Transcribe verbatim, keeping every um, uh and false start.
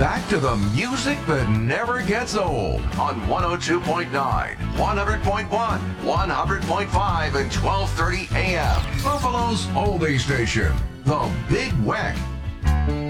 back to the music that never gets old on one oh two point nine, one hundred point one, one hundred point five, and twelve thirty A M. Buffalo's oldie station, The Big Weck.